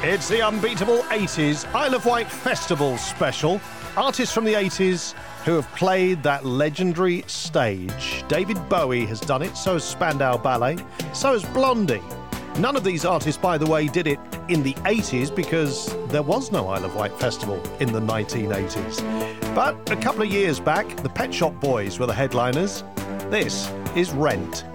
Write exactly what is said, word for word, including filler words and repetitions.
It's the unbeatable eighties Isle of Wight Festival special. Artists from the eighties who have played that legendary stage. David Bowie has done it, so has Spandau Ballet, so has Blondie. None of these artists, by the way, did it in the eighties because there was no Isle of Wight Festival in the nineteen eighties. But a couple of years back, the Pet Shop Boys were the headliners. This is Rent.